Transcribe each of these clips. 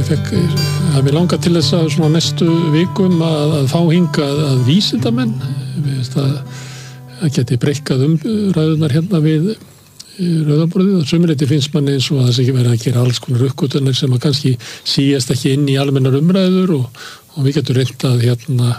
Mér langar til þess að svona næstu vikum að fá hingað að vísindamenn. Við veist að geti breikkað ræðunar hérna við Rauðaborðið. Að sumleyti finnst manni eins og að það sé ekki verið að gera alls konar uppgötvanir sem að kannski síast ekki inn í almennar umræður og við getum reynt að hérna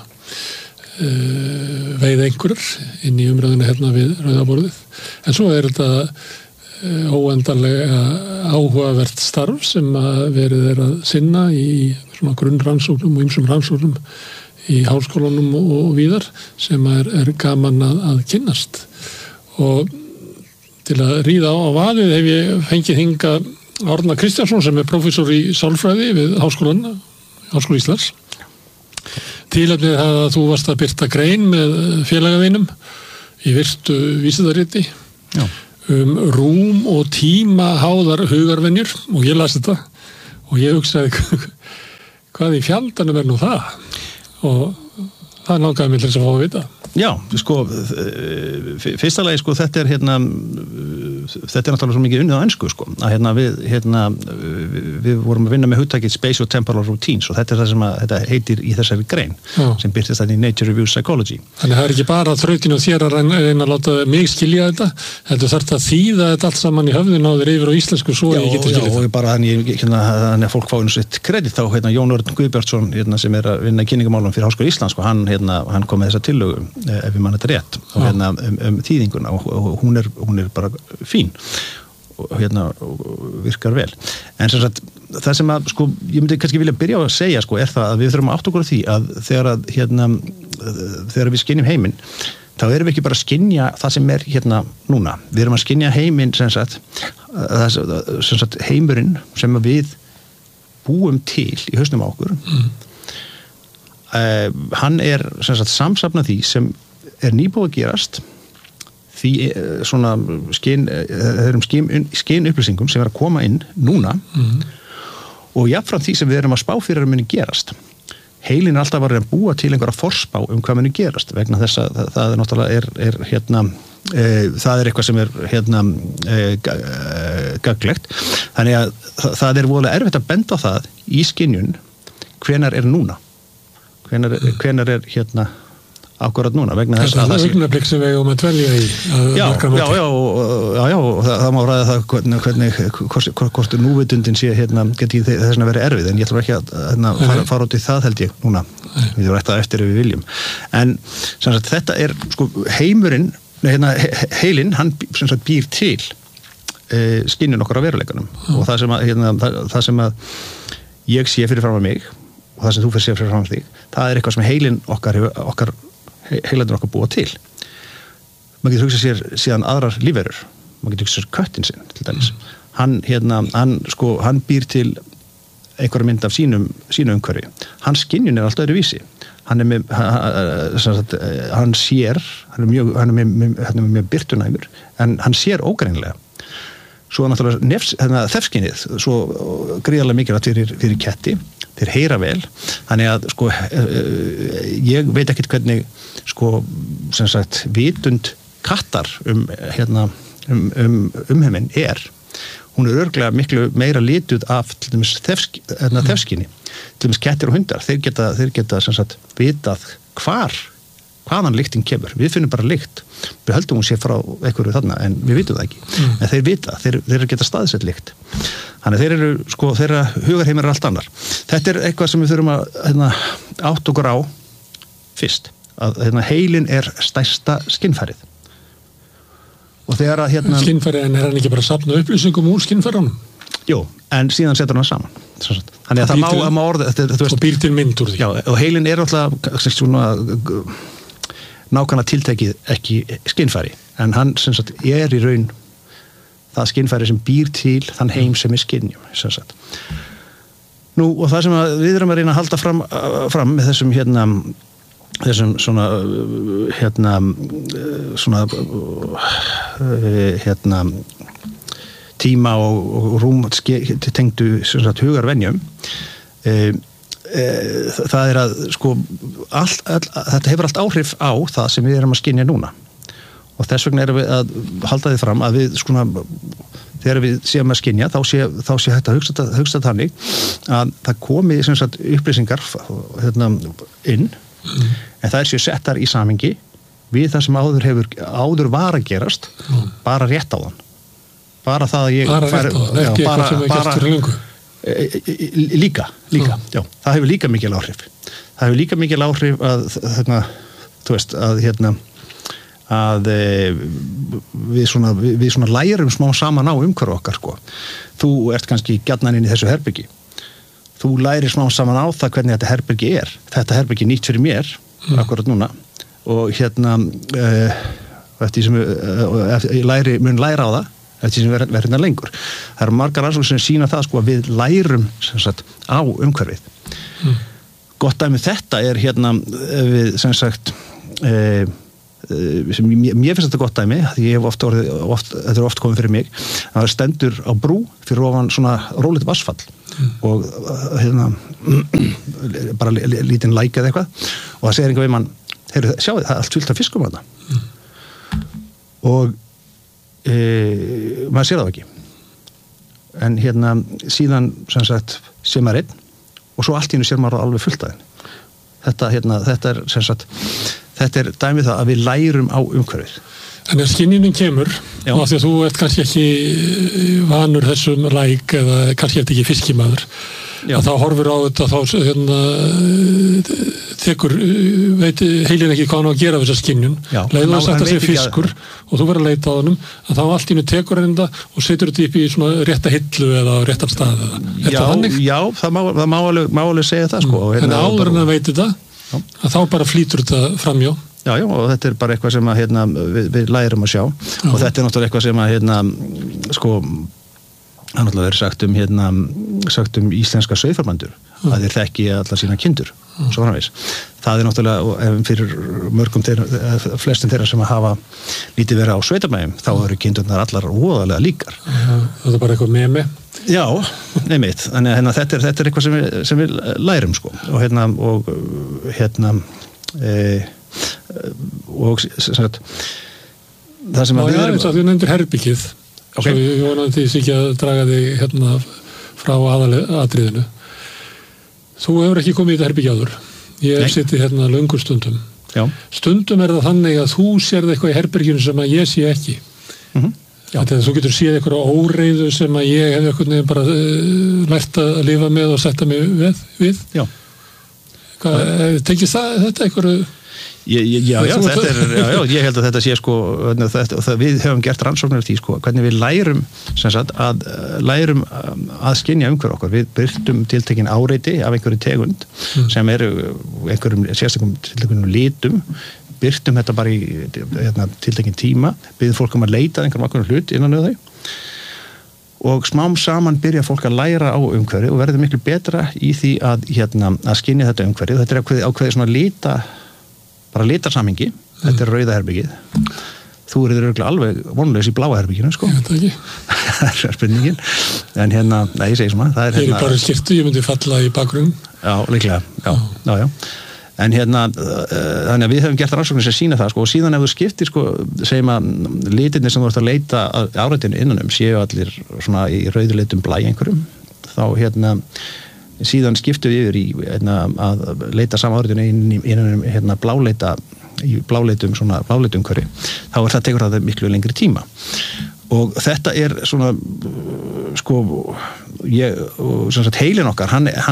veiða einhverjar inn í umræðuna hérna við Rauðaborðið. En svo þetta óendanlega áhugavert starf sem að verið að sinna í svona grunnrannsóknum og ýmsum rannsóknum í háskólanum og víðar sem er gaman að kynnast. Og til að ríða á vaðið hef ég fengið hingað Árna Kristjánsson sem er prófessor í sálfræði við Háskóla Íslands. Tilefnið að þú varst að birta grein með félagavinum í virtu vísindariti. Já. Rúm og tíma háðar hugarvenjur og ég las þetta og ég hugsaði hvað í fjaldanum nú það og það langaði mig til þess að fá að vita. Já, sko, fyrsta lagi, sko, þetta er náttúrulega svo mikið unnið á ensku, sko, að við vorum að vinna með hugtakið Spatial Temporal Routines og þetta er það sem þetta heitir í þessari grein, sem birtist þetta í Nature Reviews Psychology. Þannig það er ekki bara þrautin og þér að reyna að láta mig skilja þetta, heldur þarft að þýða þetta allt saman í höfðinu á þér yfir á íslensku svo ég geti skilja þetta. Já, og bara þannig að fólk fá sitt kredit þá, Jón Örn Guðbjartsson, sem er að vinna í kynningamálum fyrir Háskóla Íslands, sko, hann kom með þessa tillögu ef við mann þetta rétt og þýðinguna og hún er bara fín og virkar vel. En sem sagt, það sem að, sko, ég myndi kannski vilja byrja á að segja, sko, er það að við þurfum að átta okkur á því að þegar við skynjum heiminn, þá erum við ekki bara að skynja það sem er núna. Við erum að skynja heiminn, sem sagt, heimurinn sem við búum til í hausnum á okkur. Hann er sem sagt samsafnað því sem er nýbúið að gerast því svona skyn upplýsingum sem er að koma inn núna og jafnframt því sem við erum að spá fyrir að muni gerast. Heilin er alltaf að vera að búa til einhverja forspá hvað muni gerast vegna þess að það er náttúrulega það er eitthvað sem er gagnlegt. Þannig að það er voðalega erfitt að benda á það í skynjun hvenær er núna. Hvenær er akkurat núna vegna þess að það er augnablik sem við eigum að dvelja í Já, og það má ræða það hvernig hvort núvitundin sé geti þess að vera erfið en ég ætlum ekki að fara út í það held ég núna við erum rætt að eftir ef við viljum en sem sagt þetta er sko heimurinn heilinn hann sem sagt býr til skynjun okkar á veruleikanum og það sem að ég sé fyrir fram að mig og það sem þú fyrir fram að þig það er eitthvað sem heilinn okkar heilandur okkar búa til. Maður getur hugsað sér síðan aðrar lífverur. Maður getur hugsað sér köttin sinn, til dæmis. Hann býr til einhverja mynd af sínu umhverfi. Hans skynjun er alltaf öðruvísi. Hann sér, hann er mjög birtunæmur, en hann sér ógreinlega. Svo náttúrulega þefskynið, svo gríðarlega mikilvægt fyrir ketti, þeir heyra vel, þannig að sko, ég veit ekkert hvernig sko, sem sagt, vitund kattar heiminn er. Hún er örugglega miklu meira lituð af til dæmis þefskyni. Til dæmis kettir og hundar, þeir geta sem sagt, vitað hvaðan lyktin kemur. Við finnum bara lykt. Við höldum hún sé frá einhverju þarna, en við vitum það ekki. En þeir vita, þeir geta staðsett lykt. Þannig þeir eru, sko, þeirra hugarheimur er allt annar. Þetta er eitthvað sem við þurfum að átta okkur á fyrst. Að heilinn er stærsta skynfærið. Og þegar að skynfærið, en er hann ekki bara að safna upplýsingum úr skynfærunum? Jú, en síðan setur hann saman. Þannig að það má orða og býr til mynd úr því. Já, og heilinn er alltaf svona nákvæmlega tiltekið ekki skynfæri, en hann sem sagt er í raun það skynfæri sem býr til þann heim sem er skynjum, sem sagt. Nú, og það sem við erum að reyna að halda fram með þessum tíma og rúm tengdu hugarvenjum það er að sko þetta hefur allt áhrif á það sem við erum að skynja núna og þess vegna erum við að halda því fram að við þegar við séum að skynja þá sé hægt að hugsa þannig að það komi sem sagt upplýsingar inn en það séu settar í samhengi við það sem áður var að gerast bara rétt á þann bara það að ég bara rétt á þann, ekki eitthvað sem gert fyrir lengur líka, já, það hefur líka mikil áhrif að þú veist, að við svona lærum smá saman á umhverfi okkar, sko. Þú ert kannski gjarnan inn í þessu herbyggi. Þú lærir smá saman á það hvernig þetta herbyggi er. Þetta herbyggi nýtt fyrir mér, akkurat núna, og eftir sem ég mun læra á það, eftir sem verður hérna lengur. Það eru margar rannsóknir sem sýna það, sko, að við lærum sem sagt, á umhverfið. Gott dæmi þetta er við sem sagt sem mér finnst þetta gott dæmi því ég hef þetta er oft komið fyrir mig að það stendur á brú fyrir ofan svona rólegt vassfall og bara lítinn læk eða eitthvað og það segir einhver við mann sjáu það er allt fullt af fiskum þarna og maður sér það ekki en síðan sem sagt sér maður einn og svo allt í einu sér maður alveg fullt af þeim þetta er sem sagt þetta er dæmið það að við lærum á umhverfið. En ef skynjunin kemur og því að þú ert kannski ekki vanur þessum læk eða kannski ert ekki fiskimaður að þá horfir á þetta þá tekur heilin ekki hvað hann á að gera við þessa skynjun leiður þess að þetta sé fiskur og þú verður að leita á hannum að þá allt í einu tekur hann þetta og setur þetta upp í svona rétta hillu eða réttan stað Já, það má alveg segja það sko. En áður en að veit þetta að þá bara flýtur þetta framjá Já, og þetta er bara eitthvað sem að við lærum að sjá og þetta er náttúrulega eitthvað sem að sko það er náttúrulega verið sagt íslenska sauðfjárbændur að þeir þekki allar sína kindur svo framvegis. Það er náttúrulega fyrir mörgum flestum þeirra sem að hafa lítið verið á sveitabæjum þá eru kindurnar allar óðalega líkar Það er bara eitthvað memi Já, einmitt. Þannig að þetta er eitthvað sem við lærum sko og og sagt, það sem að við erum þú nefndir herbyggið svo ég vonandi því ekki að draga þig frá aðriðinu þú hefur ekki komið í þetta herbyggið áður ég hef sittið löngum stundum stundum er það þannig að þú sérð eitthvað í herbygginu sem að ég sé ekki Þetta þú getur séð eitthvað óreiðu sem að ég hef eitthvað bara lært að lifa með og setja mig við Já Tekist þetta eitthvað Já, ég held að þetta sé sko við höfum gert rannsóknir því sko hvernig við lærum að skynja umhverf okkar við birtum tiltekin áreiti af einhverju tegund sem eru einhverjum sérstökum tiltekinum litum birtum þetta bara í tiltekin tíma byrðum fólk að leita einhverjum ákveðnum hlut innan þau og smám saman byrja fólk að læra á umhverfi og verður miklu betra í því að skynja þetta umhverfi þetta er ákveðið svona litarsamhengi þetta er rauða herbyggið þú eru örugglega alveg vonlaus í bláa herbygginu sko ég veit ekki það er spurningin en nei ég segi svona það er ég er bara skirtu, ég myndi falla í bakgrunn já, líklega, já en þannig að við höfum gert rannsóknir sem sína það sko og síðan ef þú skiptir sko segjum að litirnir sem þú ert að leita áreitinu innanum séu allir svona í rauðleitum blæ einhverjum þá síðan skiptum við yfir í að leita sama áreitinu innanum bláleitum hverju þá tekur það miklu lengri tíma og þetta er svona sko heilin okkar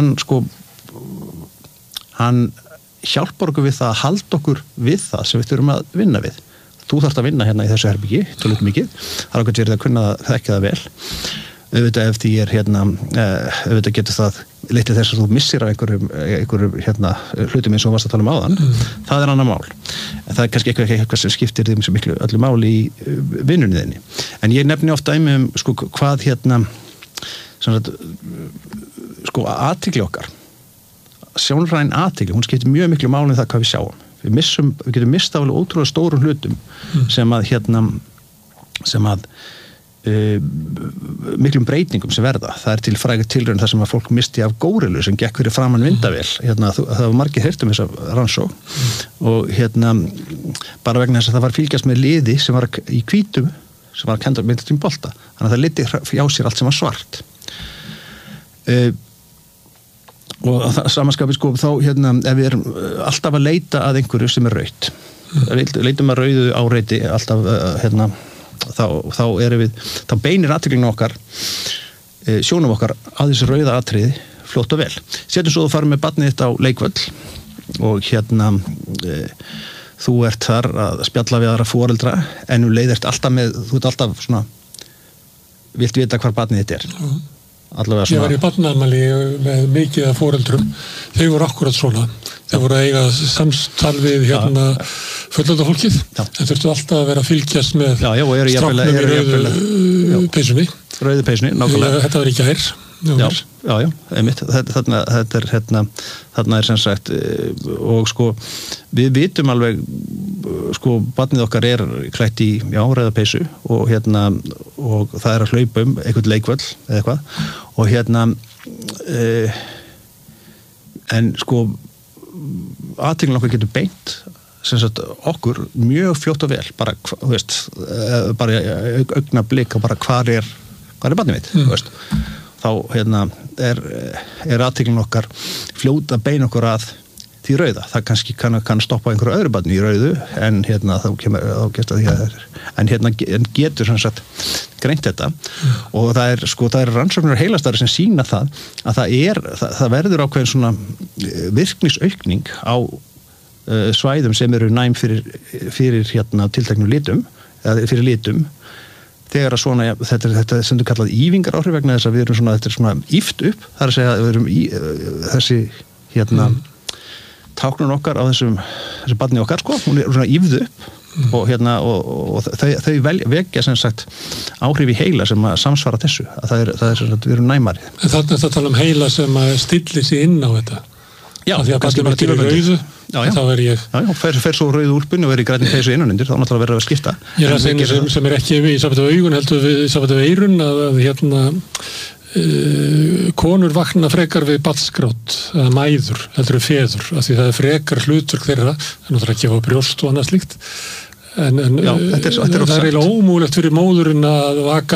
hann hjálpar okkur við það að halda okkur við það sem við þurfum að vinna við. Þú þarft að vinna hérna í þessu herbyggi, tölvöld mikið. Það er okkur verið að kunna það þekka það vel. Auðvitað ef því auðvitað getur það litið þess að þú missir af einhverjum hlutum eins og varst að tala áðan. Það er annar mál. En það er kannski eitthvað sem skiptir þeim sem miklu öllu máli í vinnunni þinni. En ég nefni ofta dæmi sko hvað athygli okkar sjónræn athygli, hún skiptir mjög miklu máli um það hvað við sjáum. Við getum mistað alveg ótrúlega stórum hlutum sem að miklum breytingum sem verða. Það er til frægur tilraun þar sem að fólk misti af górilu sem gekk fyrir framan myndavél. Það var margir heyrt þessa rannsókn og bara vegna þess að það var fylgjast með liði sem var í hvítum sem var kennd með tím bolta, þannig að það liti hjá sér allt sem var svart og samanskapi sko þá ef við erum alltaf að leita að einhverju sem er rautt leitum að rauðu áreiti alltaf þá erum við þá beinir athyglinni okkar sjónum okkar að þessu rauða atriði fljótt og vel. Setjum svo þú farum með barnið þitt á leikvöll og þú ert þar að spjalla við aðra foreldra en leið ert alltaf með, þú ert alltaf svona vilt vita hvar barnið þitt er. Allavega svona. Ég var í barnaafmæli með mikið af foreldrum, þau voru akkurat svona. Þau voru að eiga samtal við fullorðna fólkið, en þurftu alltaf að vera að fylgjast með stráknum í rauðu peysunni. Rauðu peysunni, nákvæmlega. Þetta var ekki hær. Já, einmitt. Þarna er sem sagt, og sko, við vitum alveg, sko, barnið okkar er klætt í, rauða peysu og og það er að hlaupa einhvern leikvöll eða eitthvað og en sko, athygli okkar getur beint sem sagt okkur mjög fljótt og vel bara, þú veist, bara augnablik og bara hvar er barnið mitt, þú veist þá er athygli okkar fljótt að beina okkur að því rauða, það kannski kann stoppa einhverju öðru barni í rauðu en þá gerst að því að en getur sem sagt greint þetta og það er rannsóknir heilastari sem sýna það að það verður ákveðin svona virknisaukning á svæðum sem eru næm fyrir tilteknum litum eða fyrir litum þegar að svona, þetta sem þú kallað ívingar áhrif vegna þess að við erum svona, þetta er svona íft upp, það er að segja að við erum þessi táknun okkar á þessu barni okkar, sko, hún er svona ífð upp og þau vekja sem sagt áhrif í heila sem að samsvara þessu, að það er sem sagt, við erum næmari. En þarna er þetta að tala heila sem að stilli sig inn á þetta. Já, því að kannski bara til rauðu, þá er ég... Já, fer svo rauðu úlpunni og er í grænni peysu innanundir, þá náttúrulega verður að skipta. Ég er að segja sem er ekki í sambandi við augun, heldur við sambandi við eyrun, að konur vakna frekar við barnsgrátt, eða mæður, heldur við feður, af því það er frekar hlutur þeirra, það er náttúrulega ekki á brjóst og annað slíkt, en það er eiginlega ómúlegt fyrir móðurinn að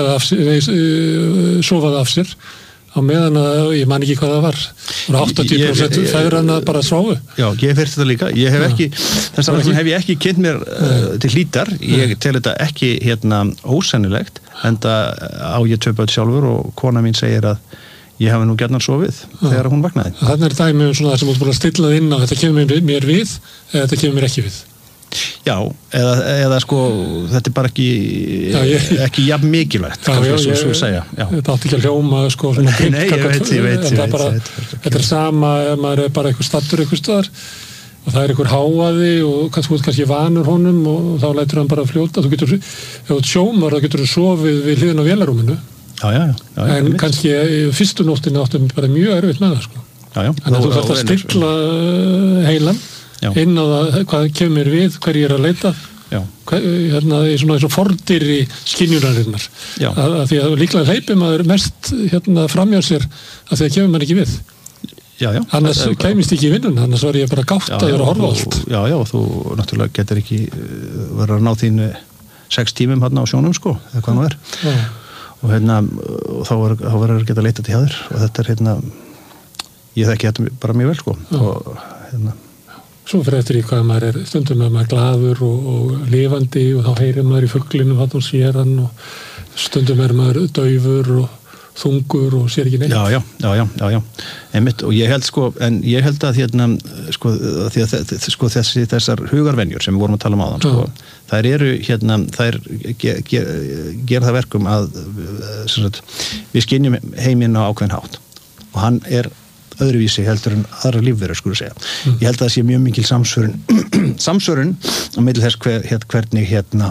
sofa það af sér, á meðan að ég man ekki hvað það var 80% feðranna bara sváfu. Já, ég hef heyrt þetta líka, ég hef ekki þess vegna hef ég ekki kynnt mér til hlítar, ég tel þetta ekki ósennilegt, enda á ég 2 börn sjálfur og kona mín segir að ég hafi nú gjarnan sofið þegar hún vaknaði. Þannig er dæmi svona það sem þú búin að stilla inn á þetta kemur mér við eða þetta kemur mér ekki við. Já, eða sko þetta er bara ekki jafn mikilvægt svo segja. Þetta átti ekki að hljóma sko svona nei, ég veit þetta er sama ef maður er bara eitthvað stattur eitthvað staðar og það er eitthvað háaði og kannski vanur honum og þá lætur hann bara fljóta ef þú sjómar þá getur þú sofið við hliðin á vélarúminu en kannski fyrstu nóttina áttum bara mjög erfitt með það sko þannig að þú þarft að stilla heilan inn á það, hvað kemur við, hver ég er að leita í svona eins og fordýri skynjunarinnar að því að líklega hleypir maður mest framjá sér að því að kemur maður ekki við annars kemist ekki í vinnun, annars var ég bara gáttaður að horfa allt Já, þú náttúrulega getur ekki verið að ná þínu 6 tímum hérna á sjónum sko, eða hvað nú er og þá verður að geta leita til hjá þér og þetta er ég þekki þetta bara mjög vel sko og Svo fyrir eftir í hvað maður er, stundum er maður glaður og lifandi og þá heyrir maður í fuglinum hann og sér hann og stundum er maður daufur og þungur og sér ekki neitt. Já, einmitt og ég held sko, en ég held að sko, því að þessar hugarvenjur sem við vorum að tala áðan sko, þær eru þær gera það verkum að sagt, við skynjum heiminn á ákveðin hátt og hann er öðruvísi heldur en aðra lífverur skulum segja. Ég held að það sé mjög mikil samsvörun á milli þess hvernig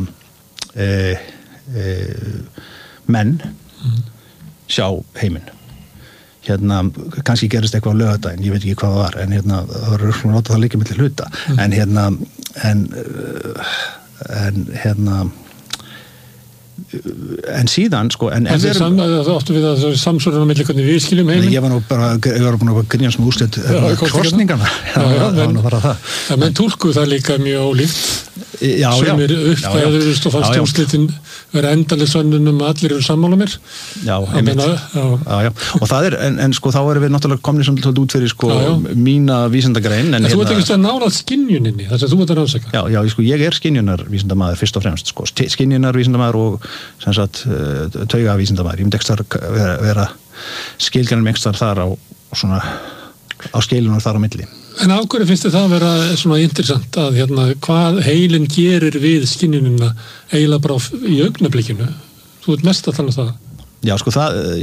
menn sjá heiminn. Kannski gerist eitthvað á laugardaginn, ég veit ekki hvað það var, en það var að nota það líka milli hluta. En síðan sko það áttu við að samsvörun á milli hvernig við skiljum heiminn ég var búin að grínast með úrslit kosningarna menn túlkuðu það líka mjög ólíkt sumir uppfæðurist og fannst úrslitin vera endaleg sönnunum að allir eru sammála mér. Já, og það en sko þá erum við náttúrulega komnið svolítið út fyrir sko mína vísindagrein. En þú ert ekki að nála skynjuninni, þess að þú ert að rannsaka. Já, sko ég skynjunarvísindamaður fyrst og fremst, sko, skynjunarvísindamaður og sem sagt taugavísindamaður. Ég myndi ekki vera skilgjarnir mengstar þar á svona á skilunum þar á milli. En af hverju finnst það að vera svona interessant að hvað heilin gerir við skynjunina eiginlega bara í augnablikinu? Þú ert mest að tala um það. Já, sko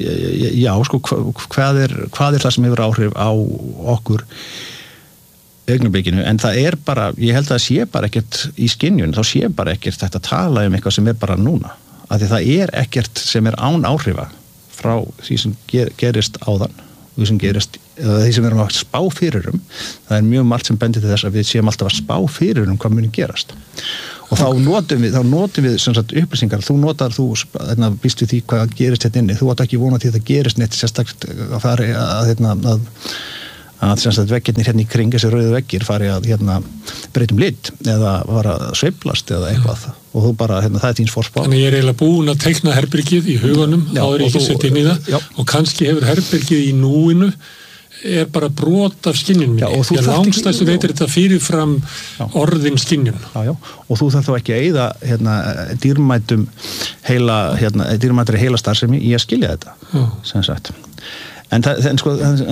hvað er það sem hefur áhrif á okkur augnablikinu, en það bara, ég held að það sé bara ekkert í skynjun, þá sé bara ekkert þetta að tala um eitthvað sem bara núna. Af því það ekkert sem án áhrifa frá því sem gerist áðan og því sem gerist, eða því sem við erum að spá fyrir það mjög margt sem bendir til þess að við séum alltaf að spá fyrir hvað muni gerast. Og þá notum við sem sagt upplýsingar, þú býst við því hvað gerist hérna inni, þú átt ekki vona til að það gerist neitt sérstaklega að fari að sem sagt veggirnir hérna í kring þessi rauðu veggir fari að breytum lit eða fara að sveiflast eða eitthvað og þú bara, það er þíns forspá. Þannig ég eiginlega búin að teikna herbergið í huganum, þá ég ekki sett inn í það og kannski hefur herbergið í núinu bara brot af skynjun minni. Ég langstæstu veitir þetta fyrirfram orðin skynjun. Já, og þú þarf þá ekki að eyða dýrmætri heila starfsemi í að skilja þetta, sem sagt. En sko